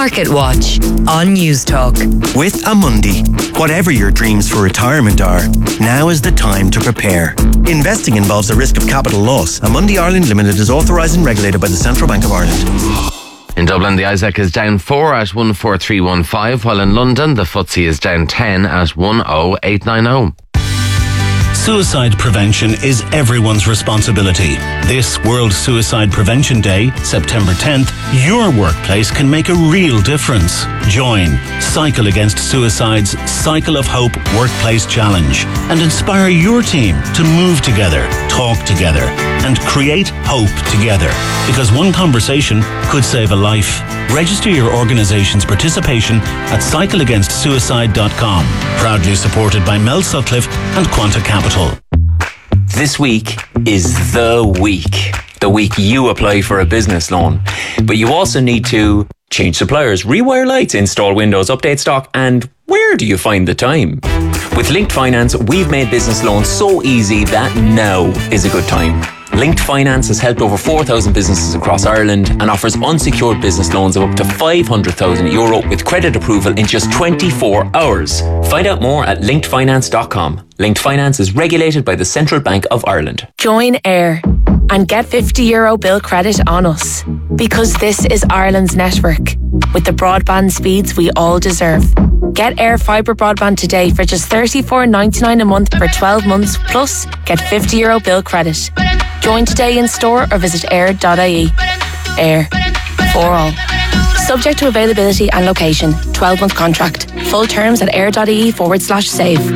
Market Watch on News Talk. With Amundi, whatever your dreams for retirement are, now is the time to prepare. Investing involves a risk of capital loss. Amundi Ireland Limited is authorised and regulated by the Central Bank of Ireland. In Dublin, the ISEC is down 4 at 14315, while in London, the FTSE is down 10 at 10890. Suicide prevention is everyone's responsibility. This World Suicide Prevention Day, September 10th, your workplace can make a real difference. Join Cycle Against Suicide's Cycle of Hope Workplace Challenge and inspire your team to move together, talk together, and create hope together. Because one conversation could save a life. Register your organisation's participation at cycleagainstsuicide.com. Proudly supported by Mel Sutcliffe and Quanta Capital. This week is the week you apply for a business loan. But you also need to change suppliers, rewire lights, install windows, update stock, and where do you find the time? With Linked Finance, we've made business loans so easy that now is a good time. Linked Finance has helped over 4,000 businesses across Ireland and offers unsecured business loans of up to €500,000 with credit approval in just 24 hours. Find out more at linkedfinance.com. Linked Finance is regulated by the Central Bank of Ireland. Join Air and get €50 bill credit on us, because this is Ireland's network with the broadband speeds we all deserve. Get Air Fibre broadband today for just $34.99 a month for 12 months, plus get €50 bill credit. Join today in store or visit air.ie. Air. For all. Subject to availability and location. 12-month contract. Full terms at air.ie/save.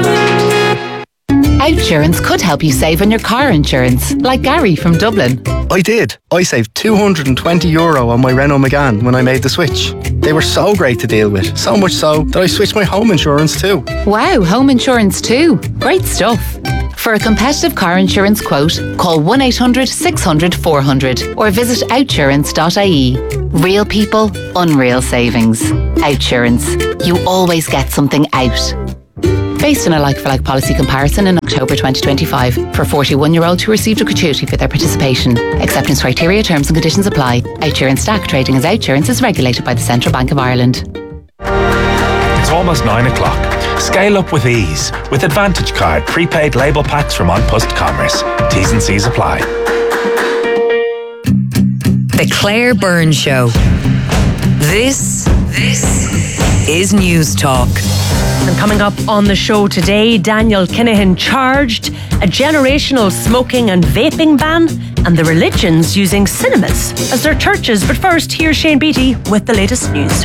Outsurance could help you save on your car insurance, like Gary from Dublin. I did. I saved €220 on my Renault Megane when I made the switch. They were so great to deal with, so much so that I switched my home insurance too. Wow, home insurance too. Great stuff. For a competitive car insurance quote, call 1-800-600-400 or visit outsurance.ie. Real people, unreal savings. Outsurance. You always get something out. Based on a like-for-like policy comparison in October 2025 for 41-year-olds who received a gratuity for their participation. Acceptance criteria, terms and conditions apply. Outsurance DAC trading as Outsurance is regulated by the Central Bank of Ireland. It's almost 9 o'clock. Scale up with ease with Advantage Card prepaid label packs from An Post Commerce. T's and C's apply. The Claire Byrne Show. This is News Talk. And coming up on the show today, Daniel Kinahan charged, a generational smoking and vaping ban, and the religions using cinemas as their churches. But first, here's Shane Beattie with the latest news.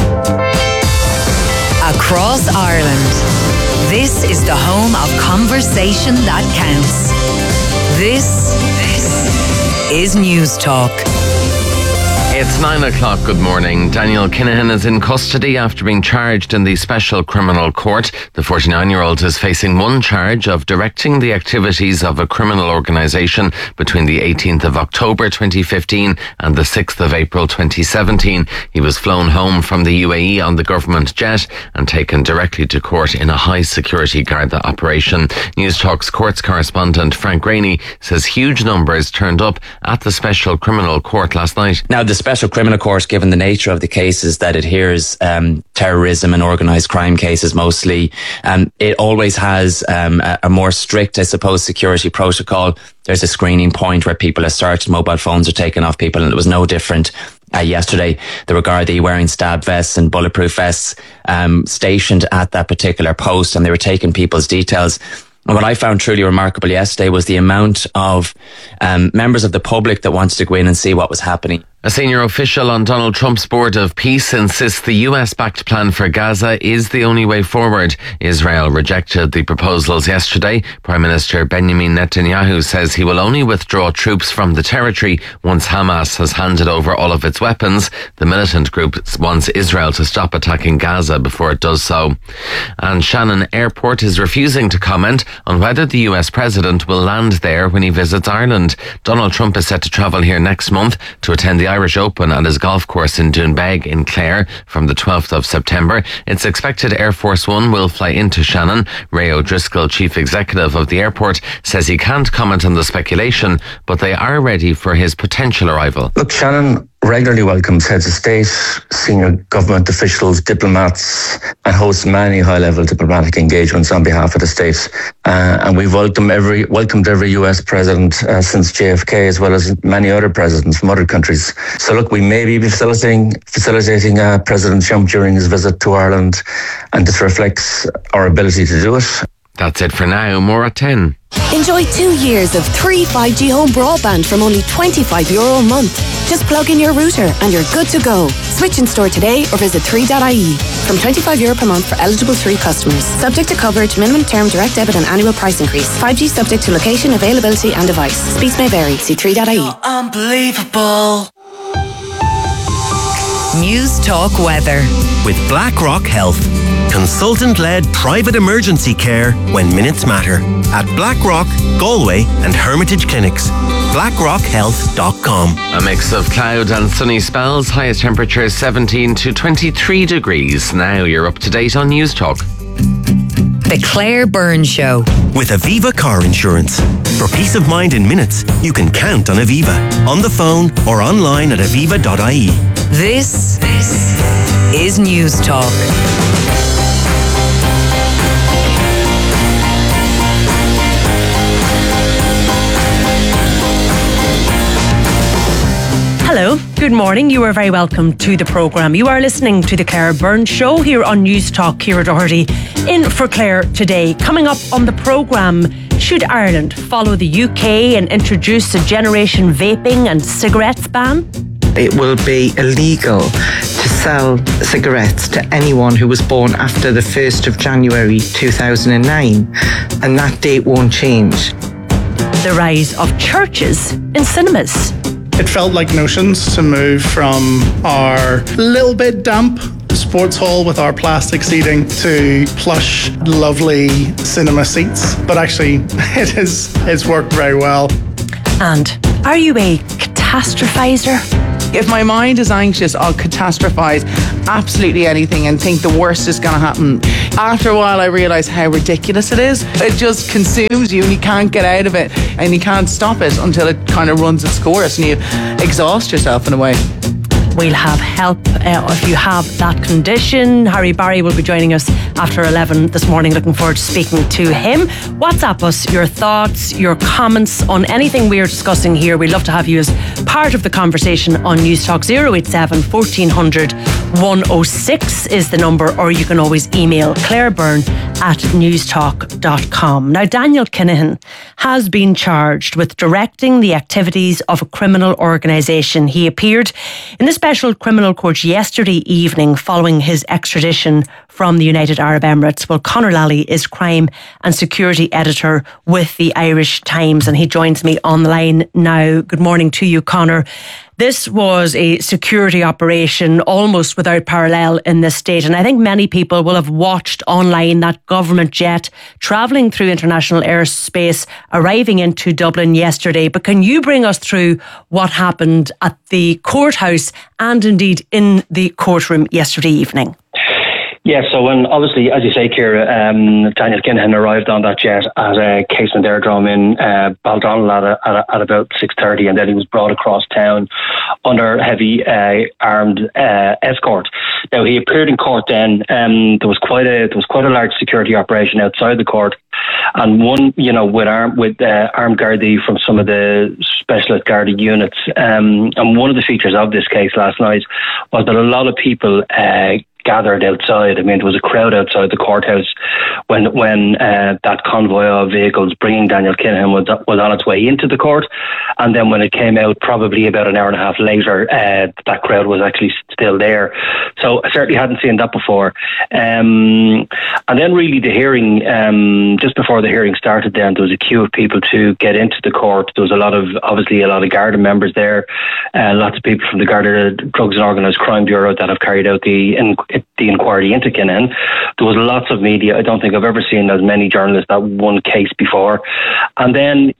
Across Ireland, this is the home of conversation that counts. This is News Talk. It's 9 o'clock. Good morning. Daniel Kinahan is in custody after being charged in the Special Criminal Court. The 49-year-old is facing one charge of directing the activities of a criminal organisation between the 18th of October 2015 and the 6th of April 2017. He was flown home from the UAE on the government jet and taken directly to court in a high-security Garda operation. News Talk's courts correspondent Frank Rainey says huge numbers turned up at the Special Criminal Court last night. Now, the Special Criminal Court, given the nature of the cases that it hears, terrorism and organised crime cases mostly, it always has a more strict, I suppose, security protocol. There's a screening point where people are searched, mobile phones are taken off people, and it was no different yesterday. There were Gardaí wearing stab vests and bulletproof vests stationed at that particular post, and they were taking people's details. And what I found truly remarkable yesterday was the amount of members of the public that wanted to go in and see what was happening. A senior official on Donald Trump's Board of Peace insists the US-backed plan for Gaza is the only way forward. Israel rejected the proposals yesterday. Prime Minister Benjamin Netanyahu says he will only withdraw troops from the territory once Hamas has handed over all of its weapons. The militant group wants Israel to stop attacking Gaza before it does so. And Shannon Airport is refusing to comment on whether the US president will land there when he visits Ireland. Donald Trump is set to travel here next month to attend the Irish Open at his golf course in Doonbeg in Clare from the 12th of September. It's expected Air Force One will fly into Shannon. Ray O'Driscoll, chief executive of the airport, says he can't comment on the speculation, but they are ready for his potential arrival. Look, Shannon, regularly welcomes heads of state, senior government officials, diplomats, and hosts many high-level diplomatic engagements on behalf of the state. And we've welcomed every US president since JFK, as well as many other presidents from other countries. So look, we may be facilitating President Trump during his visit to Ireland, and this reflects our ability to do it. That's it for now. More at 10. Enjoy 2 years of 3 5G home broadband from only €25 a month. Just plug in your router and you're good to go. Switch in store today or visit 3.ie. From €25 per month for eligible 3 customers. Subject to coverage, minimum term, direct debit and annual price increase. 5G subject to location, availability and device. Speeds may vary. See 3.ie. Unbelievable. News Talk Weather. With BlackRock Health. Consultant-led private emergency care when minutes matter. At BlackRock, Galway and Hermitage Clinics. BlackRockHealth.com. A mix of cloud and sunny spells. Highest temperature 17 to 23 degrees. Now you're up to date on News Talk. The Claire Byrne Show. With Aviva Car Insurance. For peace of mind in minutes, you can count on Aviva. On the phone or online at aviva.ie. This is News Talk. Hello, good morning. You are very welcome to the programme. You are listening to the Claire Byrne Show here on News Talk. Ciara Doherty in for Claire today. Coming up on the programme, should Ireland follow the UK and introduce a generation vaping and cigarettes ban? It will be illegal to sell cigarettes to anyone who was born after the 1st of January 2009, and that date won't change. The rise of churches in cinemas. It felt like notions to move from our little bit damp sports hall with our plastic seating to plush, lovely cinema seats. But actually, it's worked very well. And are you a catastrophizer? If my mind is anxious, I'll catastrophize absolutely anything and think the worst is going to happen. After a while, I realise how ridiculous it is. It just consumes you and you can't get out of it and you can't stop it until it kind of runs its course and you exhaust yourself in a way. We'll have help if you have that condition. Harry Barry will be joining us after 11 this morning. Looking forward to speaking to him. WhatsApp us your thoughts, your comments on anything we're discussing here. We'd love to have you as part of the conversation on News Talk. 087 1400 106 is the number, or you can always email clairebyrne@newstalk.com. Now, Daniel Kinahan has been charged with directing the activities of a criminal organisation. He appeared in the Special Criminal Court yesterday evening following his extradition from the United Arab Emirates. Well, Conor Lally is Crime and Security Editor with the Irish Times, and he joins me on the line now. Good morning to you, Conor. This was a security operation almost without parallel in this state, and I think many people will have watched online that government jet travelling through international airspace, arriving into Dublin yesterday. But can you bring us through what happened at the courthouse and indeed in the courtroom yesterday evening? Yeah, so when obviously, as you say, Ciara, Daniel Kinahan arrived on that jet at Casement Aerodrome in Baldonnel at about 6:30, and then he was brought across town under heavy armed escort. Now, he appeared in court then. There was quite a large security operation outside the court, and one, with armed Gardaí from some of the specialist Garda units. And one of the features of this case last night was that a lot of people gathered outside. I mean, there was a crowd outside the courthouse when that convoy of vehicles bringing Daniel Kinahan was on its way into the court, and then when it came out, probably about an hour and a half later, that crowd was actually still there. So I certainly hadn't seen that before. And then really the hearing, just before the hearing started, then there was a queue of people to get into the court. There was obviously a lot of Garda members there, lots of people from the Garda Drugs and Organised Crime Bureau that have carried out the inquiry into Kinahan. There was lots of media. I don't think I've ever seen as many journalists that one case before. And then,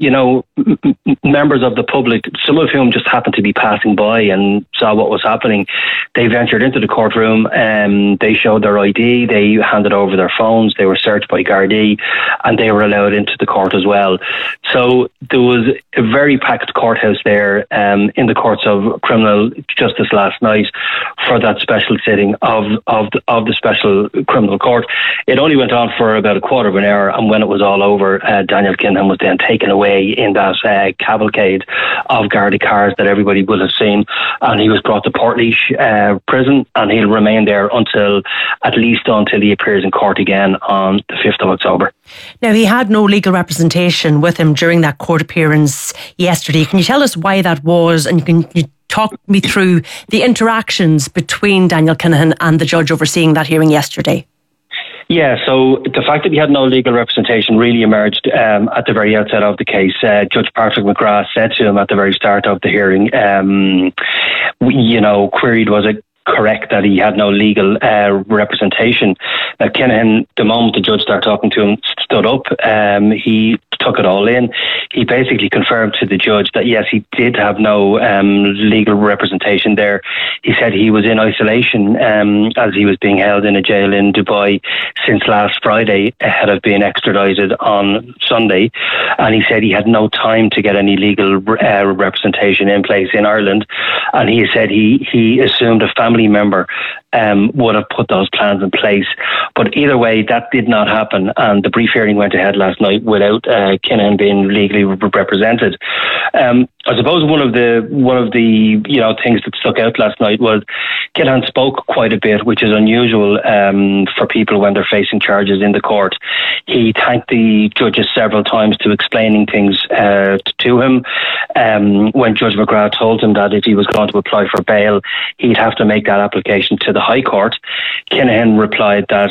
members of the public, some of whom just happened to be passing by and saw what was happening, they ventured into the courtroom and they showed their ID, they handed over their phones, they were searched by Gardaí, and they were allowed into the court as well. So there was a very packed courthouse there in the Courts of Criminal Justice last night for that special sitting of the Special Criminal Court. It only went on for about a quarter of an hour, and when it was all over, Daniel Kinahan was then taken away in that cavalcade of Garda cars that everybody will have seen, and he was brought to Portlaoise prison, and he'll remain there at least until he appears in court again on the 5th of October. Now, he had no legal representation with him during that court appearance yesterday. Can you tell us why that was, and can you talk me through the interactions between Daniel Kinahan and the judge overseeing that hearing yesterday? Yeah, so the fact that he had no legal representation really emerged at the very outset of the case. Judge Patrick McGrath said to him at the very start of the hearing, queried was it correct that he had no legal representation. Now, Kinahan, the moment the judge started talking to him, stood up. He took it all in. He basically confirmed to the judge that yes, he did have no legal representation there. He said he was in isolation as he was being held in a jail in Dubai since last Friday ahead of being extradited on Sunday, and he said he had no time to get any legal representation in place in Ireland, and he said he assumed a family member would have put those plans in place. But either way, that did not happen, and the brief hearing went ahead last night without Kinahan being legally represented. I suppose one of the things that stuck out last night was Kinahan spoke quite a bit, which is unusual for people when they're facing charges in the court. He thanked the judges several times to explaining things to him. When Judge McGrath told him that if he was going to apply for bail, he'd have to make that application to the High Court, Kinahan replied that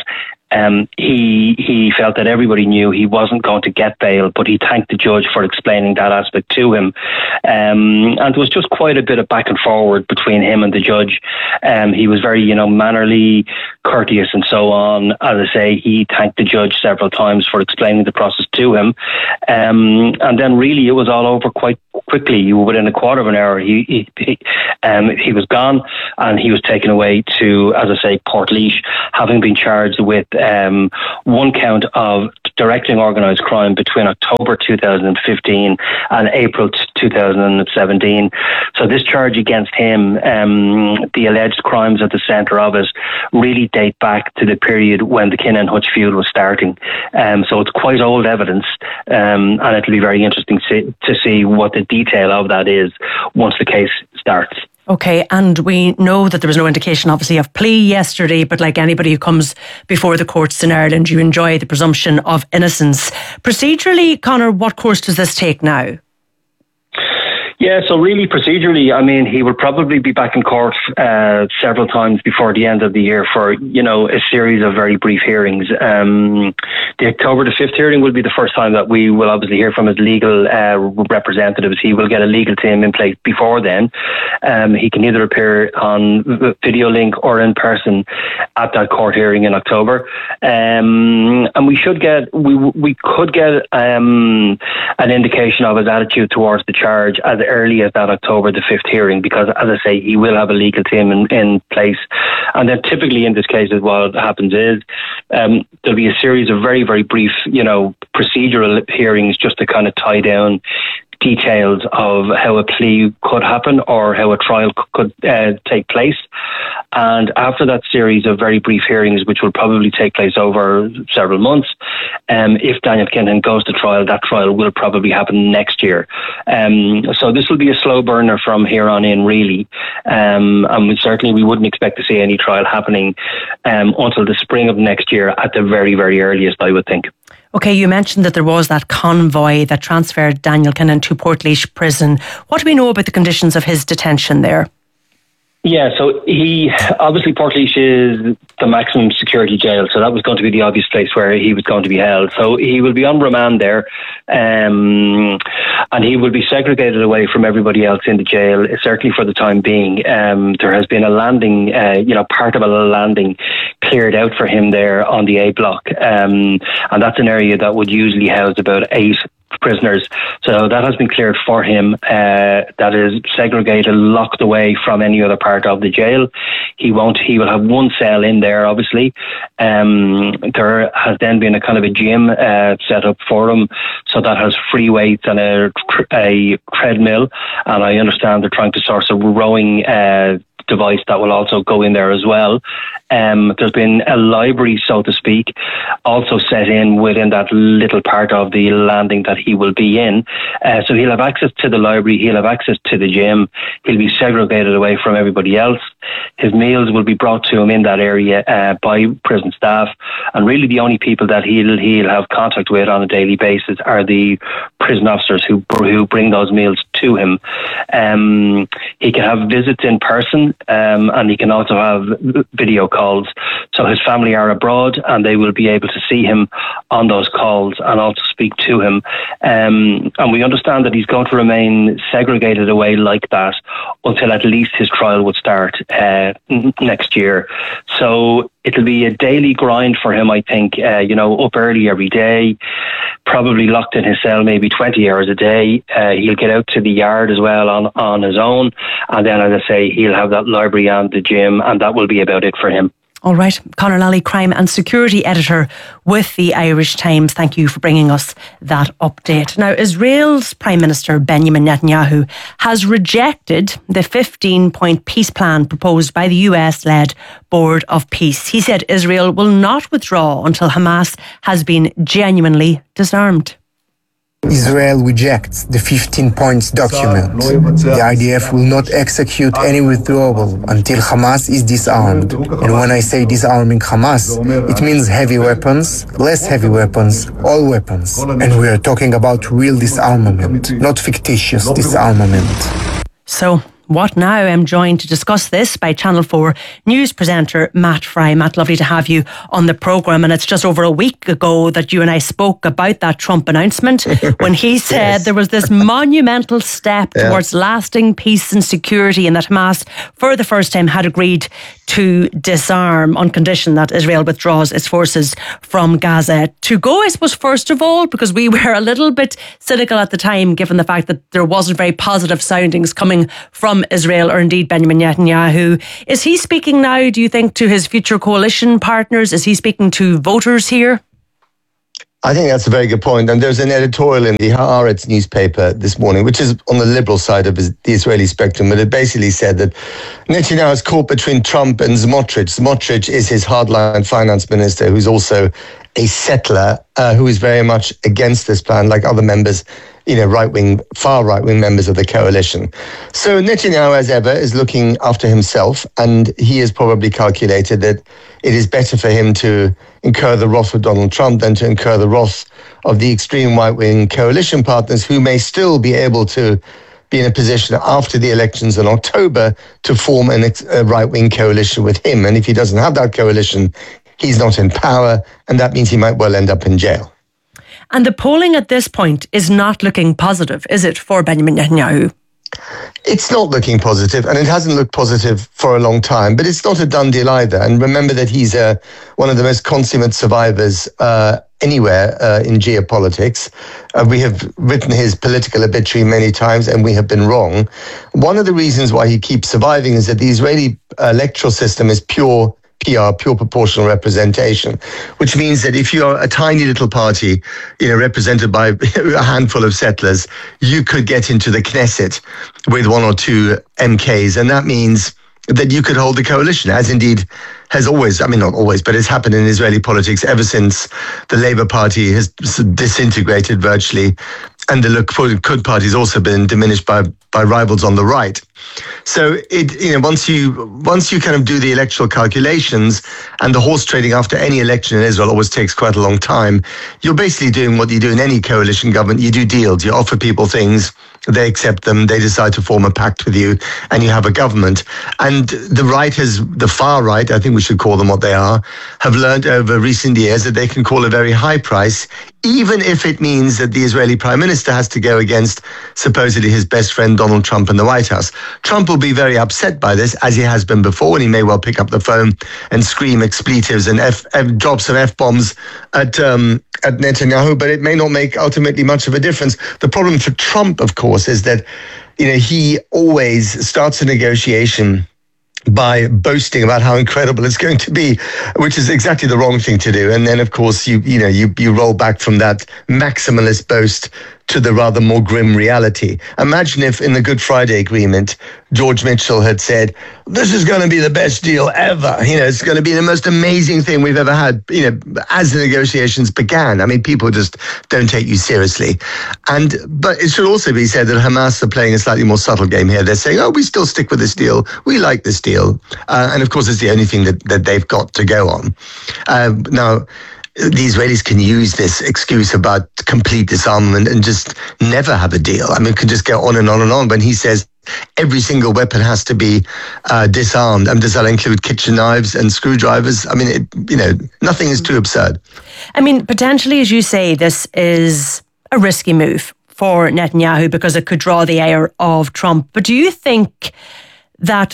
he felt that everybody knew he wasn't going to get bail, but he thanked the judge for explaining that aspect to him. And there was just quite a bit of back and forward between him and the judge. He was very, mannerly, courteous and so on. As I say, he thanked the judge several times for explaining the process to him. And then really it was all over quite quickly. Within a quarter of an hour, he was gone, and he was taken away to, as I say, Portlaoise, having been charged with one count of directing organised crime between October 2015 and April 2017. So this charge against him, the alleged crimes at the centre of it, really date back to the period when the Kinahan Hutch feud was starting. So it's quite old evidence, and it'll be very interesting to see what the detail of that is once the case starts. Okay, and we know that there was no indication, obviously, of plea yesterday, but like anybody who comes before the courts in Ireland, you enjoy the presumption of innocence. Procedurally, Conor, what course does this take now? Yeah, so really procedurally, I mean, he will probably be back in court several times before the end of the year for, a series of very brief hearings. The October the 5th hearing will be the first time that we will obviously hear from his legal representatives. He will get a legal team in place before then. He can either appear on video link or in person at that court hearing in October. And we could get an indication of his attitude towards the charge as early as that October the 5th hearing, because as I say, he will have a legal team in place. And then typically in this case, what happens is there'll be a series of very, very brief, procedural hearings just to kind of tie down details of how a plea could happen or how a trial could take place. And after that series of very brief hearings, which will probably take place over several months, if Daniel Kinahan goes to trial, that trial will probably happen next year. So this will be a slow burner from here on in, really. And we wouldn't expect to see any trial happening until the spring of next year at the very, very earliest, I would think. Okay, you mentioned that there was that convoy that transferred Daniel Kinahan to Portlaoise prison. What do we know about the conditions of his detention there? Yeah, so Portlaoise is the maximum security jail, so that was going to be the obvious place where he was going to be held. So he will be on remand there, and he will be segregated away from everybody else in the jail, certainly for the time being. There has been a landing, part of a landing cleared out for him there on the A block. And that's an area that would usually house about 8 prisoners. So that has been cleared for him. That is segregated, locked away from any other part of the jail. He will have one cell in there, obviously. There has then been a kind of a gym set up for him. So that has free weights and a treadmill. And I understand they're trying to source a rowing device that will also go in there as well. There's been a library, so to speak, also set in within that little part of the landing that he will be in. So he'll have access to the library, he'll have access to the gym, he'll be segregated away from everybody else. His meals will be brought to him in that area by prison staff, and really the only people that he'll have contact with on a daily basis are the prison officers who bring those meals to him. He can have visits in person, and he can also have video calls. So his family are abroad and they will be able to see him on those calls and also speak to him. And we understand that he's going to remain segregated away like that until at least his trial would start next year. So it'll be a daily grind for him, I think, up early every day, probably locked in his cell maybe 20 hours a day. He'll get out to the yard as well on his own. And then, as I say, he'll have that library and the gym, and that will be about it for him. All right. Conor Lally, crime and security editor with the Irish Times. Thank you for bringing us that update. Now, Israel's Prime Minister Benjamin Netanyahu has rejected the 15-point peace plan proposed by the US-led Board of Peace. He said Israel will not withdraw until Hamas has been genuinely disarmed. Israel rejects the 15 points document. The IDF will not execute any withdrawal until Hamas is disarmed. And when I say disarming Hamas, it means heavy weapons, less heavy weapons, all weapons. And we are talking about real disarmament, not fictitious disarmament. So, what now? I'm joined to discuss this by Channel 4 news presenter Matt Fry. Matt, lovely to have you on the programme. And it's just over a week ago that you and I spoke about that Trump announcement when he said there was this monumental step towards lasting peace and security, and that Hamas, for the first time, had agreed to disarm on condition that Israel withdraws its forces from Gaza. To go, I suppose, first of all, because we were a little bit cynical at the time, given the fact that there wasn't very positive soundings coming from Israel, or indeed Benjamin Netanyahu. Is he speaking now, do you think, to his future coalition partners? Is he speaking to voters here? I think that's a very good point. And there's an editorial in the Haaretz newspaper this morning, which is on the liberal side of the Israeli spectrum, but it basically said that Netanyahu is caught between Trump and Smotrich. Smotrich is his hardline finance minister, who's also a settler, who is very much against this plan, like other members, far right-wing members of the coalition. So Netanyahu, as ever, is looking after himself, and he has probably calculated that it is better for him to incur the wrath of Donald Trump than to incur the wrath of the extreme right-wing coalition partners, who may still be able to be in a position after the elections in October to form a right-wing coalition with him. And if he doesn't have that coalition, he's not in power, and that means he might well end up in jail. And the polling at this point is not looking positive, is it, for Benjamin Netanyahu? It's not looking positive, and it hasn't looked positive for a long time, but it's not a done deal either. And remember that he's one of the most consummate survivors anywhere in geopolitics. We have written his political obituary many times, and we have been wrong. One of the reasons why he keeps surviving is that the Israeli electoral system is pure PR, pure proportional representation, which means that if you're a tiny little party, represented by a handful of settlers, you could get into the Knesset with 1 or 2 MKs. And that means that you could hold the coalition, as indeed has always, not always, but it's happened in Israeli politics ever since the Labour Party has disintegrated virtually, and the Likud Party has also been diminished by rivals on the right. So once you kind of do the electoral calculations, and the horse trading after any election in Israel always takes quite a long time, you're basically doing what you do in any coalition government. You do deals, you offer people things, they accept them, they decide to form a pact with you, and you have a government. And the far right, I think we should call them what they are, have learned over recent years that they can call a very high price, even if it means that the Israeli Prime Minister has to go against supposedly his best friend Donald Trump in the White House. Trump will be very upset by this, as he has been before, and he may well pick up the phone and scream expletives and drop some F-bombs at Netanyahu, but it may not make ultimately much of a difference. The problem for Trump, of course, is that he always starts a negotiation by boasting about how incredible it's going to be, which is exactly the wrong thing to do. And then, of course, you roll back from that maximalist boast to the rather more grim reality. Imagine if in the Good Friday Agreement, George Mitchell had said, this is going to be the best deal ever. It's going to be the most amazing thing we've ever had, as the negotiations began. I mean, people just don't take you seriously. But it should also be said that Hamas are playing a slightly more subtle game here. They're saying, we still stick with this deal. We like this deal. And of course, it's the only thing that they've got to go on. Now, the Israelis can use this excuse about complete disarmament and just never have a deal. I mean, it can just go on and on and on. When he says every single weapon has to be disarmed, and does that include kitchen knives and screwdrivers? I mean, nothing is too absurd. I mean, potentially, as you say, this is a risky move for Netanyahu because it could draw the ire of Trump. But do you think that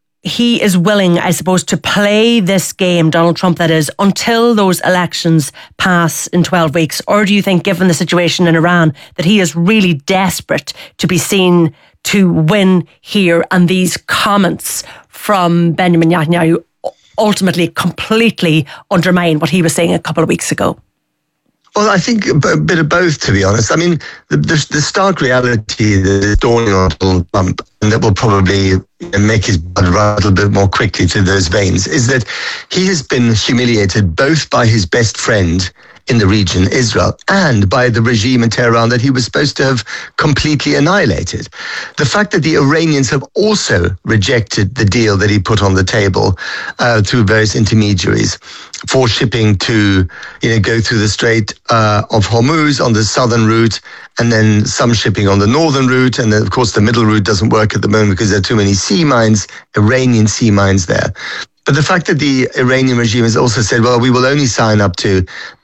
he is willing, I suppose, to play this game, Donald Trump that is, until those elections pass in 12 weeks? Or do you think, given the situation in Iran, that he is really desperate to be seen to win here, and these comments from Benjamin Netanyahu ultimately completely undermine what he was saying a couple of weeks ago? Well, I think a bit of both, to be honest. I mean, the stark reality that is dawning on Donald Trump, and that will probably make his blood run a little bit more quickly to those veins, is that he has been humiliated both by his best friend in the region, Israel, and by the regime in Tehran that he was supposed to have completely annihilated. The fact that the Iranians have also rejected the deal that he put on the table through various intermediaries for shipping to, go through the Strait of Hormuz on the southern route, and then some shipping on the northern route. And then, of course, the middle route doesn't work at the moment because there are too many sea mines, Iranian sea mines there. But the fact that the Iranian regime has also said, well, we will only sign up to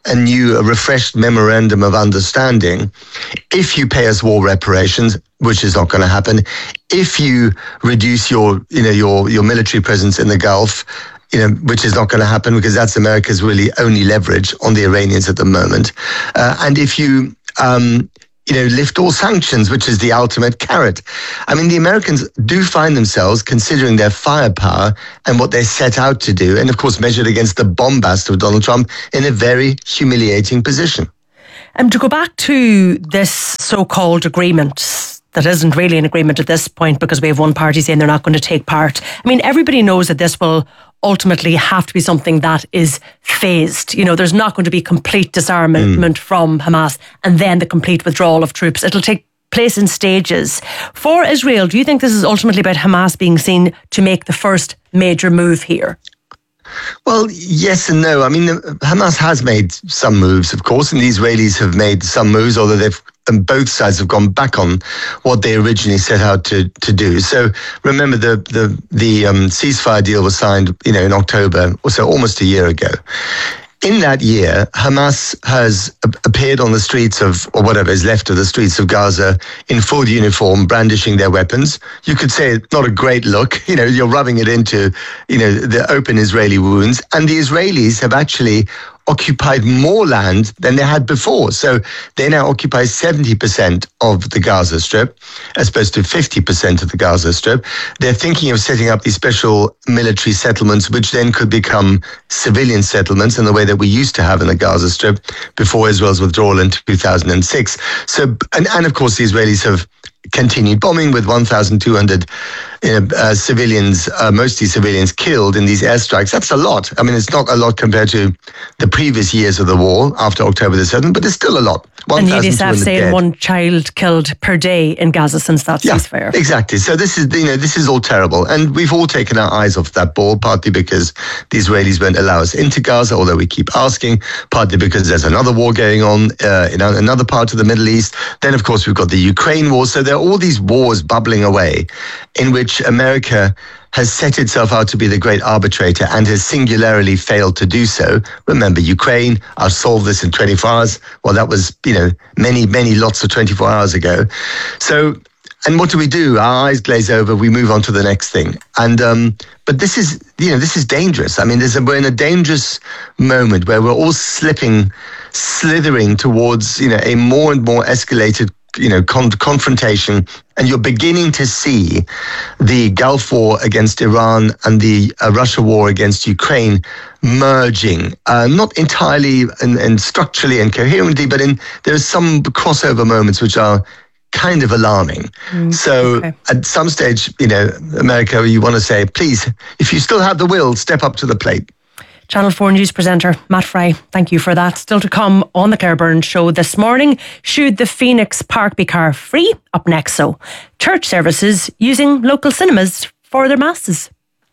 a refreshed memorandum of understanding if you pay us war reparations, which is not going to happen, if you reduce your military presence in the Gulf, which is not going to happen because that's America's really only leverage on the Iranians at the moment. And if you lift all sanctions, which is the ultimate carrot. I mean, the Americans do find themselves, considering their firepower and what they set out to do, and of course measured against the bombast of Donald Trump, in a very humiliating position. To go back to this so-called agreement, that isn't really an agreement at this point because we have one party saying they're not going to take part. I mean, everybody knows that this will ultimately have to be something that is phased. There's not going to be complete disarmament from Hamas and then the complete withdrawal of troops. It'll take place in stages. For Israel, do you think this is ultimately about Hamas being seen to make the first major move here? Well, yes and no. I mean, Hamas has made some moves, of course, and the Israelis have made some moves, although both sides have gone back on what they originally set out to do. So remember, the ceasefire deal was signed, in October, or so almost a year ago. In that year, Hamas has appeared on the streets of, or whatever is left of the streets of Gaza, in full uniform, brandishing their weapons. You could say it's not a great look. You're rubbing it into, the open Israeli wounds. And the Israelis have actually occupied more land than they had before. So they now occupy 70% of the Gaza Strip, as opposed to 50% of the Gaza Strip. They're thinking of setting up these special military settlements, which then could become civilian settlements in the way that we used to have in the Gaza Strip before Israel's withdrawal in 2006. So, and of course, the Israelis have continued bombing with 1,200 civilians, mostly civilians, killed in these airstrikes. That's a lot. I mean, it's not a lot compared to the previous years of the war after October the 7th, but it's still a lot. And UNICEF saying one child killed per day in Gaza since that ceasefire. Exactly. So this is all terrible. And we've all taken our eyes off that ball, partly because the Israelis won't allow us into Gaza, although we keep asking, partly because there's another war going on in another part of the Middle East. Then, of course, we've got the Ukraine war. So there are all these wars bubbling away in which America has set itself out to be the great arbitrator and has singularly failed to do so. Remember, Ukraine, I'll solve this in 24 hours. Well, that was, many lots of 24 hours ago. So, and what do? Our eyes glaze over, we move on to the next thing. And, but this is dangerous. I mean, we're in a dangerous moment where we're all slithering towards, a more and more escalated confrontation, and you're beginning to see the Gulf War against Iran and the Russia war against Ukraine merging, not entirely and structurally and coherently, but there's some crossover moments which are kind of alarming. At some stage, America, you want to say, please, if you still have the will, step up to the plate. Channel 4 News presenter Matt Fry, thank you for that. Still to come on the Claire Byrne Show this morning, should the Phoenix Park be car free? Up next, so church services using local cinemas for their masses.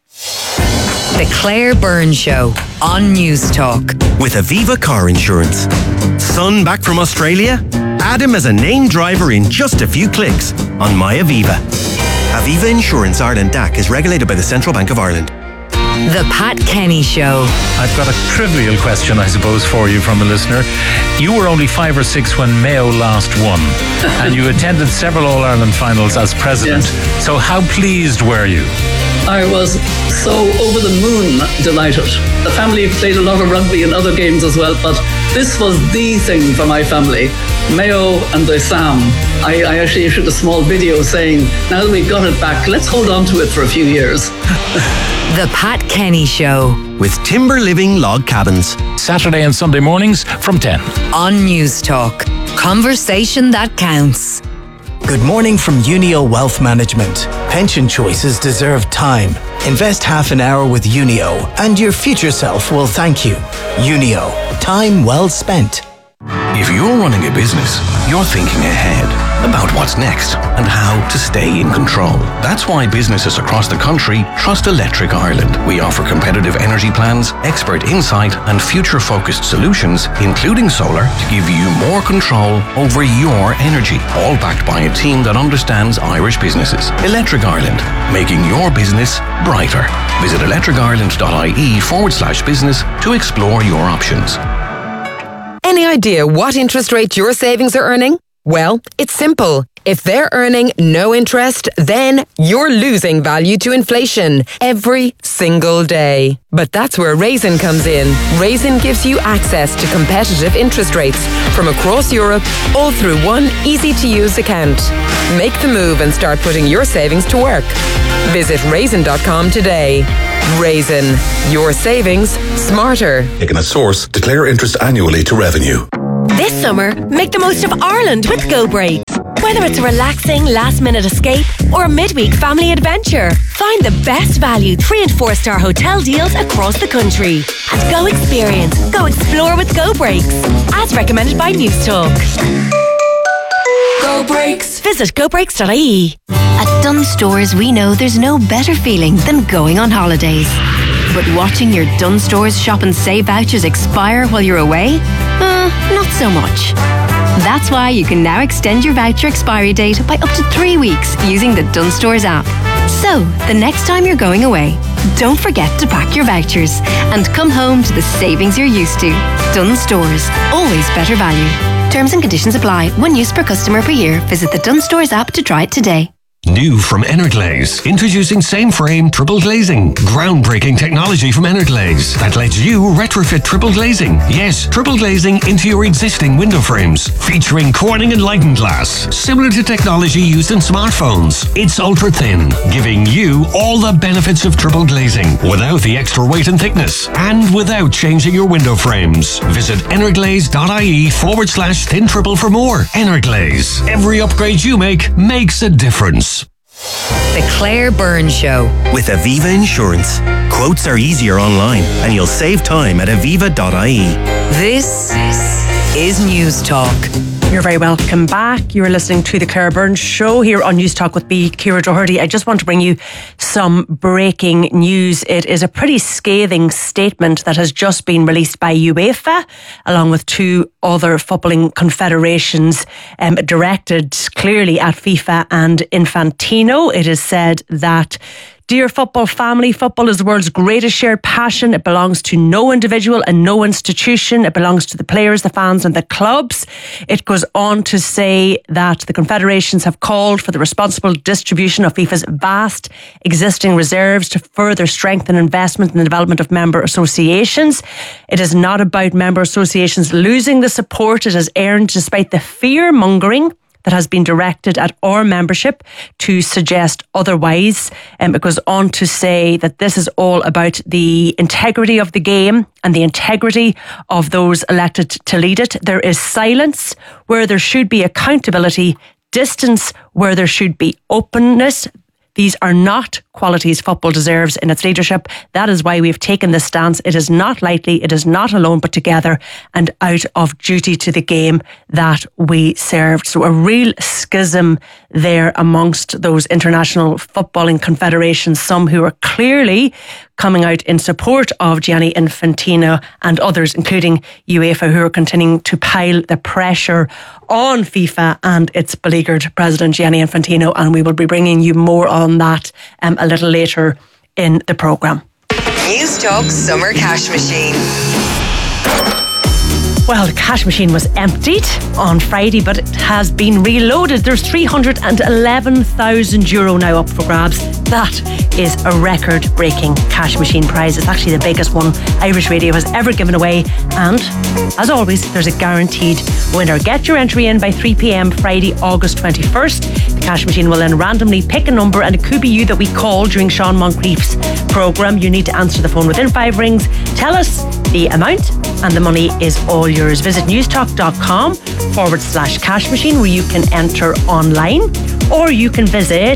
The Claire Byrne Show on News Talk. With Aviva Car Insurance. Son back from Australia? Add him as a named driver in just a few clicks on My Aviva. Aviva Insurance Ireland DAC is regulated by the Central Bank of Ireland. The Pat Kenny Show. I've got a trivial question, I suppose, for you from a listener. You were only 5 or 6 when Mayo last won, and you attended several All-Ireland finals as president. Yes. So how pleased were you? I was so over the moon delighted. The family played a lot of rugby and other games as well, but this was the thing for my family. Mayo and the Sam. I actually issued a small video saying, now that we've got it back, let's hold on to it for a few years. The Pat Kenny Show. With Timber Living Log Cabins. Saturday and Sunday mornings from 10. On News Talk. Conversation that counts. Good morning from Unio Wealth Management. Pension choices deserve time. Invest half an hour with Unio and your future self will thank you. Unio. Time well spent. If you're running a business, you're thinking ahead about what's next and how to stay in control. That's why businesses across the country trust Electric Ireland. We offer competitive energy plans, expert insight, and future-focused solutions, including solar, to give you more control over your energy, all backed by a team that understands Irish businesses. Electric Ireland, making your business brighter. Visit electricireland.ie/business to explore your options. Any idea what interest rate your savings are earning? Well, it's simple. If they're earning no interest, then you're losing value to inflation every single day. But that's where Raisin comes in. Raisin gives you access to competitive interest rates from across Europe, all through one easy-to-use account. Make the move and start putting your savings to work. Visit raisin.com today. Raisin, your savings smarter. Taking a source, declare interest annually to revenue. This summer, make the most of Ireland with Go Breaks. Whether it's a relaxing last-minute escape or a midweek family adventure, find the best value 3- and 4-star hotel deals across the country. And go experience, go explore with Go Breaks. As recommended by News Talk. Go Breaks. Visit gobreaks.ie. At Dunnes Stores, we know there's no better feeling than going on holidays. But watching your Dunnes Stores shop and save vouchers expire while you're away? Not so much. That's why you can now extend your voucher expiry date by up to 3 weeks using the Dunnes Stores app. So, the next time you're going away, don't forget to pack your vouchers and come home to the savings you're used to. Dunnes Stores, always better value. Terms and conditions apply. 1 use per customer per year. Visit the Dunnes Stores app to try it today. New from Energlaze, introducing same frame triple glazing. Groundbreaking technology from Energlaze that lets you retrofit triple glazing. Yes, triple glazing into your existing window frames, featuring Corning Enlightened glass, similar to technology used in smartphones. It's ultra thin, giving you all the benefits of triple glazing without the extra weight and thickness, and without changing your window frames. Visit energlaze.ie/thin triple for more. Energlaze. Every upgrade you make makes a difference. The Claire Byrne Show. With Aviva Insurance. Quotes are easier online and you'll save time at aviva.ie. This is News Talk. You're very welcome back. You're listening to the Claire Burns Show here on News Talk with me, Ciara Doherty. I just want to bring you some breaking news. It is a pretty scathing statement that has just been released by UEFA, along with two other footballing confederations, directed clearly at FIFA and Infantino. It is said that, dear football family, football is the world's greatest shared passion. It belongs to no individual and no institution. It belongs to the players, the fans and the clubs. It goes on to say that the confederations have called for the responsible distribution of FIFA's vast existing reserves to further strengthen investment in the development of member associations. It is not about member associations losing the support it has earned despite the fear-mongering that has been directed at our membership to suggest otherwise. It goes on to say that this is all about the integrity of the game and the integrity of those elected to lead it. There is silence where there should be accountability, distance where there should be openness. These are not qualities football deserves in its leadership. That is why we've taken this stance. It is not lightly, it is not alone, but together and out of duty to the game that we served. So a real schism there amongst those international footballing confederations, some who are clearly coming out in support of Gianni Infantino and others, including UEFA, who are continuing to pile the pressure on FIFA and its beleaguered president Gianni Infantino. And we will be bringing you more on that a little later in the programme. News Talk Summer Cash Machine. Well, the cash machine was emptied on Friday, but it has been reloaded. There's €311,000 now up for grabs. That is a record-breaking cash machine prize. It's actually the biggest one Irish Radio has ever given away. And, as always, there's a guaranteed winner. Get your entry in by 3 p.m. Friday, August 21st. The cash machine will then randomly pick a number, and it could be you that we call during Sean Moncrief's programme. You need to answer the phone within 5 rings. Tell us the amount, and the money is all yours. Visit newstalk.com/cash machine, where you can enter online, or you can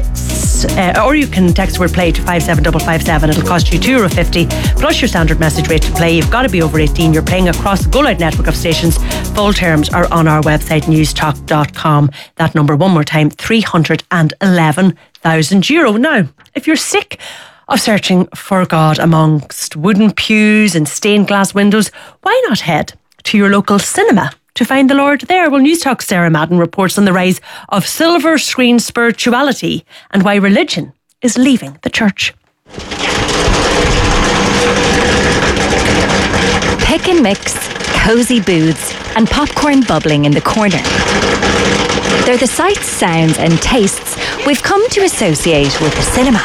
text word play to 57557. It'll cost you €2.50 plus your standard message rate to play. You've got to be over 18. You're playing across the Go Loud network of stations. Full terms are on our website, newstalk.com. That number, one more time, €311,000. Now, if you're sick of searching for God amongst wooden pews and stained glass windows, why not head to your local cinema to find the Lord there? Well, News Talk's Sarah Madden reports on the rise of silver screen spirituality and why religion is leaving the church. Pick and mix, cosy booths and popcorn bubbling in the corner. They're the sights, sounds and tastes we've come to associate with the cinema.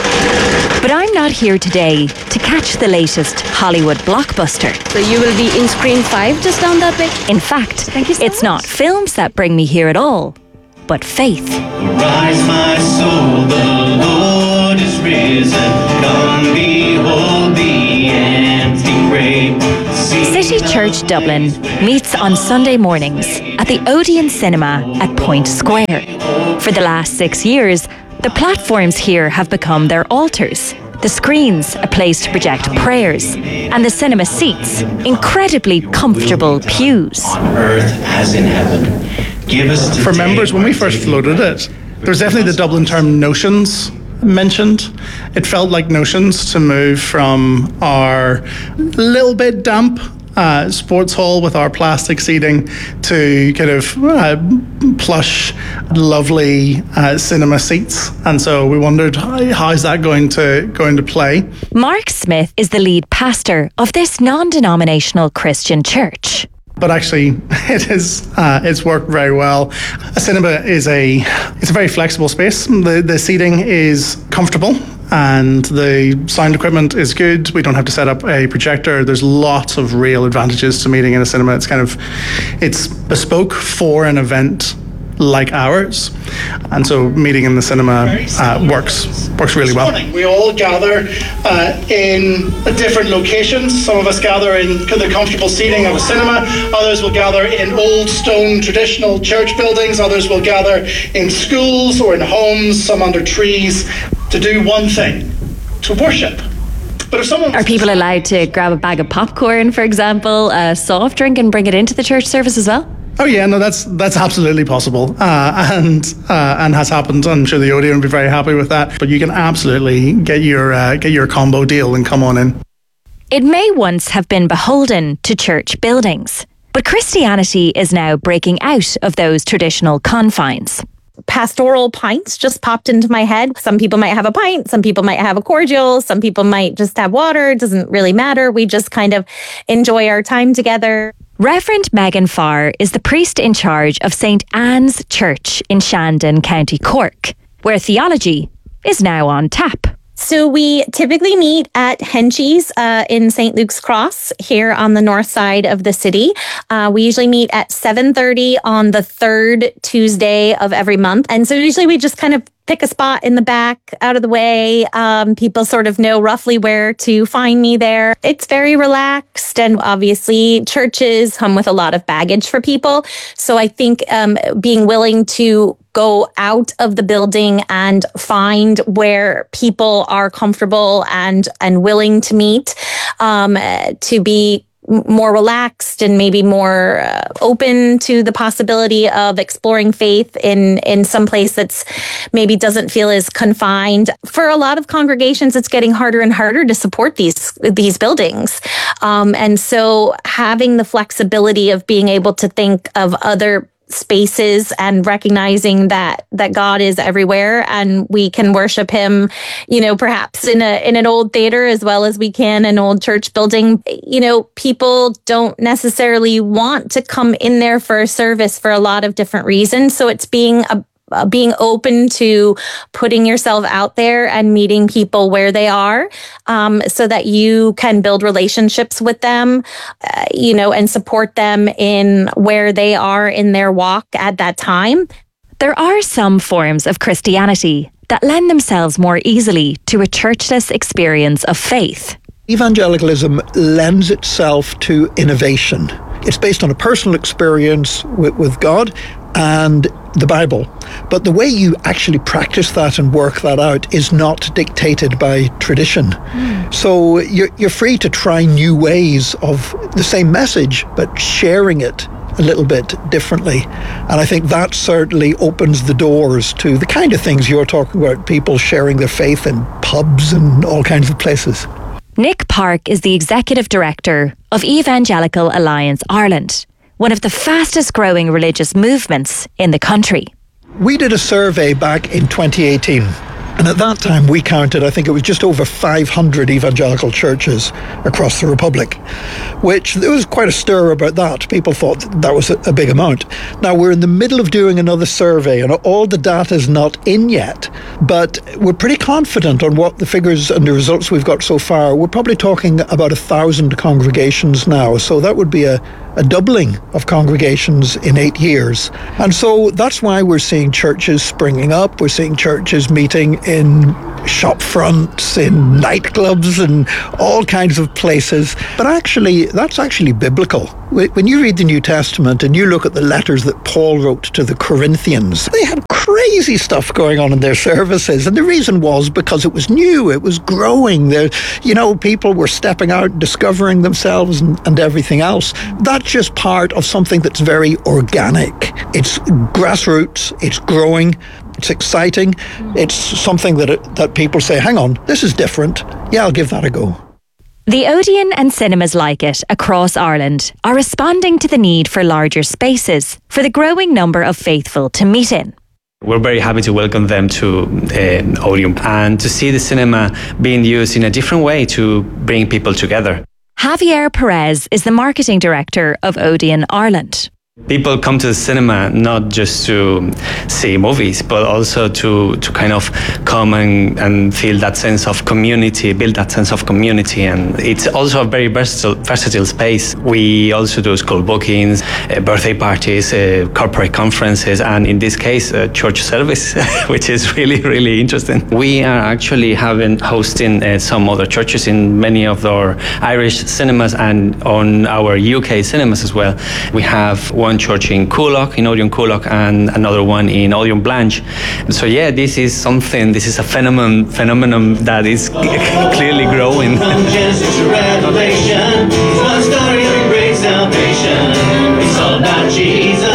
But I'm not here today to catch the latest Hollywood blockbuster. So you will be in Screen 5 just down that way? In fact, it's not films that bring me here at all, but faith. Rise my soul, the Lord is risen. Come behold the empty grave. City Church Dublin meets on Sunday mornings at the Odeon Cinema at Point Square. For the last 6 years, the platforms here have become their altars, the screens a place to project prayers, and the cinema seats incredibly comfortable pews. On earth as in heaven. Give us For members, when we first floated it, there was definitely the Dublin term notions mentioned. It felt like notions to move from our little bit damp sports hall with our plastic seating to kind of plush, lovely cinema seats. And so we wondered, how's that going to play? Mark Smith is the lead pastor of this non-denominational Christian church. But actually, it's worked very well. A cinema it's a very flexible space. The seating is comfortable and the sound equipment is good. We don't have to set up a projector. There's lots of real advantages to meeting in a cinema. It's bespoke for an event like ours, and so meeting in the cinema works really well. We all gather in different locations. Some of us gather in the comfortable seating of a cinema, others will gather in old stone traditional church buildings, others will gather in schools or in homes, some under trees, to do one thing: to worship. But if someone Are people allowed to grab a bag of popcorn, for example, a soft drink, and bring it into the church service as well? Oh yeah, no, that's absolutely possible, and has happened. I'm sure the Odeon will be very happy with that. But you can absolutely get your combo deal and come on in. It may once have been beholden to church buildings, but Christianity is now breaking out of those traditional confines. Pastoral pints just popped into my head. Some people might have a pint, some people might have a cordial, some people might just have water. It doesn't really matter. We just kind of enjoy our time together. Reverend Megan Farr is the priest in charge of St. Anne's Church in Shandon, County Cork, where theology is now on tap. So we typically meet at Henchy's in St. Luke's Cross here on the north side of the city. We usually meet at 7:30 on the third Tuesday of every month. And so usually we just kind of pick a spot in the back, out of the way. People sort of know roughly where to find me there. It's very relaxed, and obviously churches come with a lot of baggage for people. So I think being willing to go out of the building and find where people are comfortable and willing to meet, to be more relaxed and maybe more open to the possibility of exploring faith in some place that's maybe doesn't feel as confined. For a lot of congregations, it's getting harder and harder to support these buildings. And so having the flexibility of being able to think of other spaces and recognizing that God is everywhere and we can worship him, perhaps in an old theater as well as we can an old church building. People don't necessarily want to come in there for a service for a lot of different reasons. So it's being open to putting yourself out there and meeting people where they are, so that you can build relationships with them, and support them in where they are in their walk at that time. There are some forms of Christianity that lend themselves more easily to a churchless experience of faith. Evangelicalism lends itself to innovation. It's based on a personal experience with God and the Bible. But the way you actually practice that and work that out is not dictated by tradition. So you're free to try new ways of the same message, but sharing it a little bit differently. And I think that certainly opens the doors to the kind of things you're talking about, people sharing their faith in pubs and all kinds of places. Nick Park is the Executive Director of Evangelical Alliance Ireland, one of the fastest growing religious movements in the country. We did a survey back in 2018, and at that time we counted, I think it was just over 500 evangelical churches across the Republic, which there was quite a stir about that. People thought that was a big amount. Now we're in the middle of doing another survey and all the data is not in yet, but we're pretty confident on what the figures and the results we've got so far. We're probably talking about 1,000 congregations now, so that would be a doubling of congregations in 8 years. And so that's why we're seeing churches springing up. We're seeing churches meeting in shop fronts, in nightclubs and all kinds of places. But actually, that's actually biblical. When you read the New Testament and you look at the letters that Paul wrote to the Corinthians, they had crazy stuff going on in their services. And the reason was because it was new, it was growing. People were stepping out, discovering themselves and everything else. That's just part of something that's very organic. It's grassroots, it's growing, it's exciting. It's something that people say, hang on, this is different. Yeah, I'll give that a go. The Odeon and cinemas like it across Ireland are responding to the need for larger spaces for the growing number of faithful to meet in. We're very happy to welcome them to Odeon and to see the cinema being used in a different way to bring people together. Javier Perez is the marketing director of Odeon Ireland. People come to the cinema not just to see movies, but also to kind of come and feel that sense of community, build that sense of community. And it's also a very versatile space. We also do school bookings, birthday parties, corporate conferences, and in this case, church service, which is really, really interesting. We are actually hosting some other churches in many of our Irish cinemas and on our UK cinemas as well. We have one church in Coolock, in Odeon Coolock, and another one in Odeon Blanche. So yeah, this is a phenomenon that is clearly growing. From Genesis to Revelation, one story of great salvation. It's all about Jesus.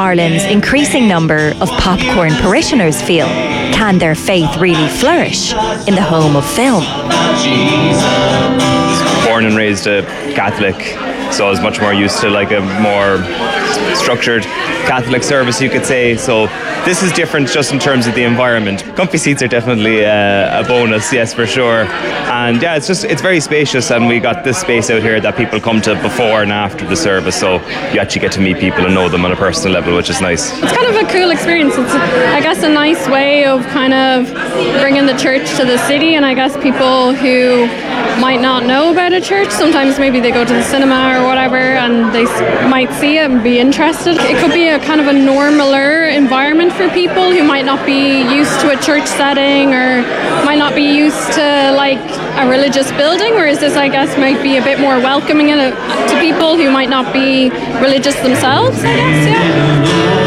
Ireland's increasing number of popcorn parishioners feel? Can their faith really flourish in the home of film? Born and raised a Catholic, so I was much more used to like a more structured Catholic service, you could say. So this is different just in terms of the environment. Comfy seats are definitely a bonus, yes, for sure. And yeah, it's very spacious, and we got this space out here that people come to before and after the service, so you actually get to meet people and know them on a personal level, which is nice. It's kind of a cool experience. It's, I guess, a nice way of kind of bringing the church to the city, and I guess people who might not know about a church, sometimes maybe they go to the cinema or whatever and they might see it and be interested. It could be a kind of a normaler environment for people who might not be used to a church setting or might not be used to like a religious building, whereas this, I guess, might be a bit more welcoming to people who might not be religious themselves, I guess, yeah.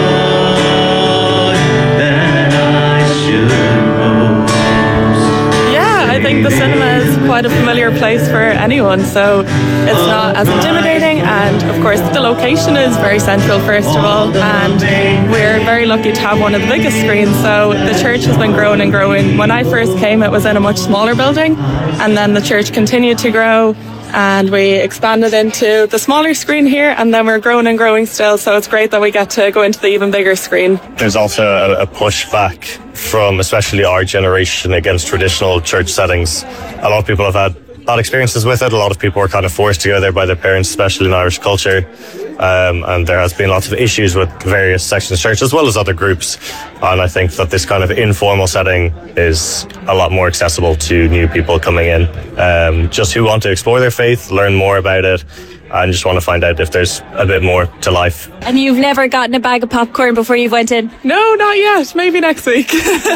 I think the cinema is quite a familiar place for anyone, so it's not as intimidating, and of course the location is very central first of all, and we're very lucky to have one of the biggest screens. So the church has been growing and growing. When I first came, it was in a much smaller building, and then the church continued to grow and we expanded into the smaller screen here, and then we're growing and growing still, so it's great that we get to go into the even bigger screen. There's also a pushback from especially our generation against traditional church settings. A lot of people have had bad experiences with it. A lot of people were kind of forced to go there by their parents, especially in Irish culture. And there has been lots of issues with various sections of church as well as other groups, and I think that this kind of informal setting is a lot more accessible to new people coming in, just who want to explore their faith, learn more about it, and just want to find out if there's a bit more to life. And you've never gotten a bag of popcorn before you went in? No, not yet. Maybe next week.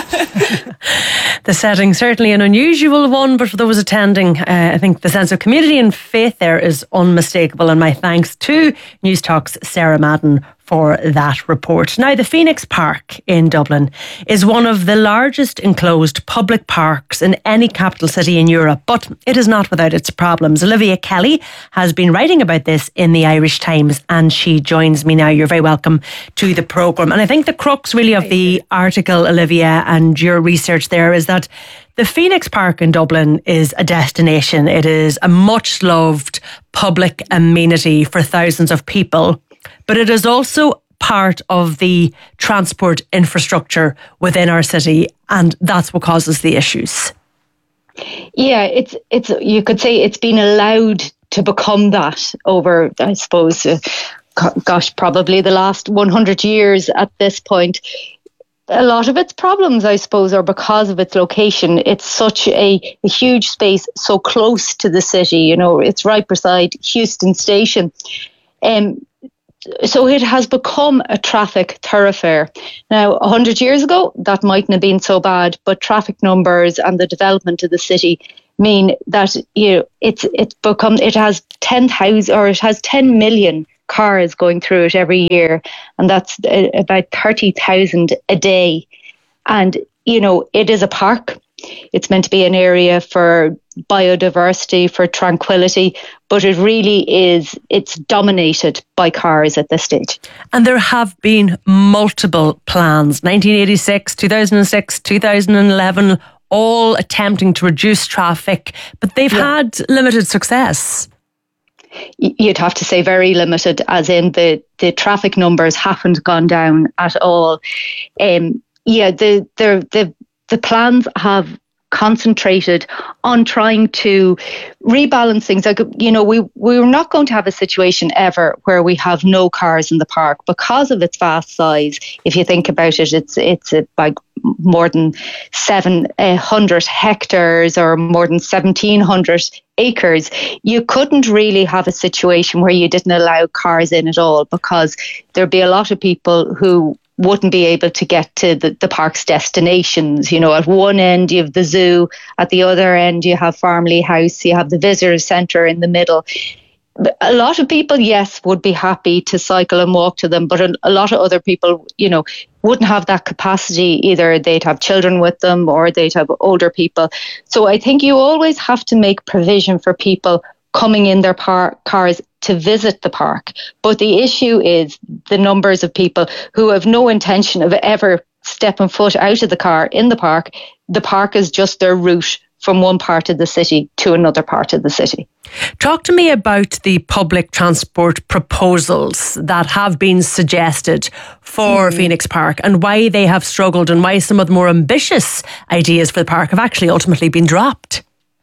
The setting, certainly an unusual one, but for those attending, I think the sense of community and faith there is unmistakable, and my thanks to News Talk's Sarah Madden for that report. Now, the Phoenix Park in Dublin is one of the largest enclosed public parks in any capital city in Europe, but it is not without its problems. Olivia Kelly has been writing about this in the Irish Times, and she joins me now. You're very welcome to the programme. And I think the crux really of the article, Olivia, and your research there is that the Phoenix Park in Dublin is a destination. It is a much loved public amenity for thousands of people, but it is also part of the transport infrastructure within our city, and that's what causes the issues. Yeah, it's you could say it's been allowed to become that over, I suppose, probably the last 100 years at this point. A lot of its problems, I suppose, are because of its location. It's such a huge space, so close to the city. You know, it's right beside Heuston Station. So it has become a traffic thoroughfare. Now, 100 years ago, that mightn't have been so bad, but traffic numbers and the development of the city mean that, you know, it has 10,000 or it has 10 million cars going through it every year, and that's about 30,000 a day. And, you know, it is a park. It's meant to be an area for biodiversity, for tranquility, but it really is, it's dominated by cars at this stage. And there have been multiple plans, 1986, 2006, 2011, all attempting to reduce traffic, but they've had limited success. You'd have to say very limited, as in the traffic numbers haven't gone down at all. The plans have concentrated on trying to rebalance things. Like, you know, we're not going to have a situation ever where we have no cars in the park because of its vast size. If you think about it, it's like more than 700 hectares or more than 1,700 acres. You couldn't really have a situation where you didn't allow cars in at all, because there'd be a lot of people who wouldn't be able to get to the park's destinations. You know, at one end you have the zoo, at the other end you have Farmley House, you have the visitor centre in the middle. A lot of people, yes, would be happy to cycle and walk to them, but a lot of other people, you know, wouldn't have that capacity. Either they'd have children with them or they'd have older people. So I think you always have to make provision for people coming in their cars to visit the park. But the issue is the numbers of people who have no intention of ever stepping foot out of the car in the park. The park is just their route from one part of the city to another part of the city. Talk to me about the public transport proposals that have been suggested for Phoenix Park and why they have struggled and why some of the more ambitious ideas for the park have actually ultimately been dropped.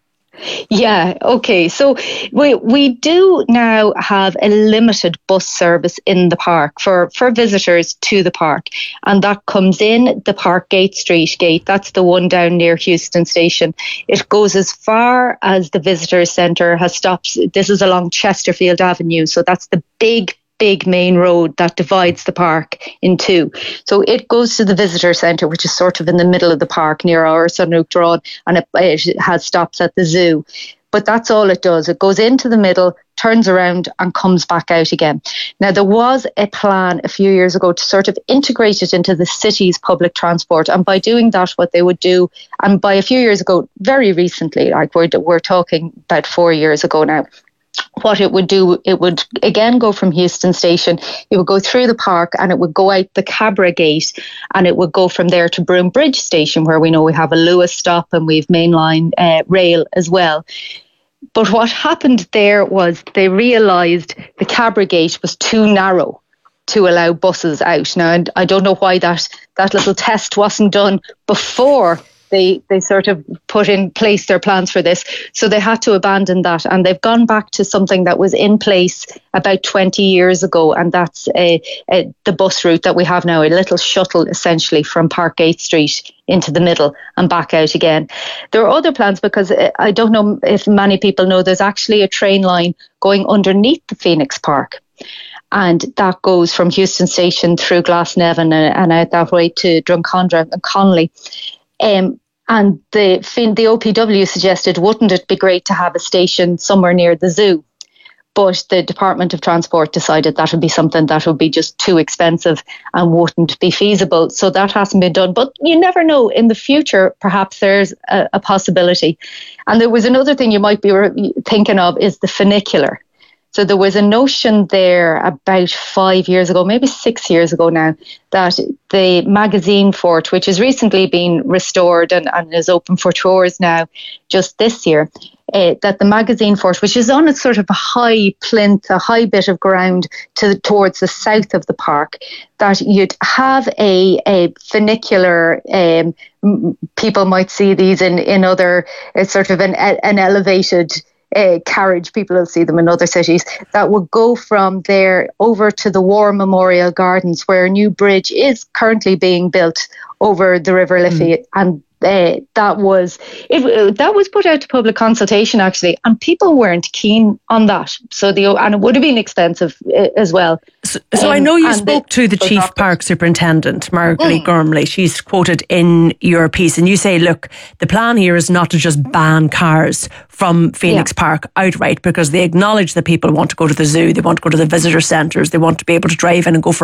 Yeah, okay. So we do now have a limited bus service in the park for visitors to the park. And that comes in the Parkgate Street gate. That's the one down near Houston Station. It goes as far as the Visitors Centre has stops. This is along Chesterfield Avenue. So that's the big main road that divides the park in two. So it goes to the visitor centre, which is sort of in the middle of the park near our Sunrook Drawn, and it has stops at the zoo. But that's all it does. It goes into the middle, turns around and comes back out again. Now, there was a plan a few years ago to sort of integrate it into the city's public transport. And by doing that, what they would do, and by a few years ago, very recently, like we're talking about 4 years ago now, what it would do, it would again go from Houston Station, it would go through the park and it would go out the Cabra Gate and it would go from there to Broome Bridge Station, where we know we have a Lewis stop and we have mainline rail as well. But what happened there was they realised the Cabra Gate was too narrow to allow buses out. Now, I don't know why that little test wasn't done before they sort of put in place their plans for this. So they had to abandon that, and they've gone back to something that was in place about 20 years ago, and that's the bus route that we have now, a little shuttle essentially from Parkgate Street into the middle and back out again. There are other plans, because I don't know if many people know, there's actually a train line going underneath the Phoenix Park. And that goes from Houston Station through Glasnevin and out that way to Drumcondra and Connolly. And the OPW suggested, wouldn't it be great to have a station somewhere near the zoo? But the Department of Transport decided that would be something that would be just too expensive and wouldn't be feasible. So that hasn't been done. But you never know. In the future, perhaps there's a possibility. And there was another thing you might be thinking of, is the funicular. So there was a notion there about 5 years ago, maybe 6 years ago now, that the Magazine Fort, which has recently been restored and is open for tours now just this year, that the Magazine Fort, which is on a sort of a high plinth, a high bit of ground towards the south of the park, that you'd have a funicular, people might see these in other, sort of an elevated carriage, people will see them in other cities, that would go from there over to the War Memorial Gardens, where a new bridge is currently being built over the River Liffey. And that was put out to public consultation, actually, and people weren't keen on that. And it would have been expensive as well. So I know you spoke to the Chief Park Superintendent, Margaret Gormley. She's quoted in your piece, and you say, look, the plan here is not to just ban cars from Phoenix Park outright, because they acknowledge that people want to go to the zoo, they want to go to the visitor centres, they want to be able to drive in and go for